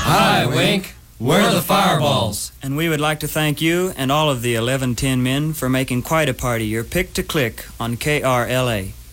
Hi, Wink. We're the Fireballs. And we would like to thank you and all of the 1110 men for making quite a party your pick to click on KRLA.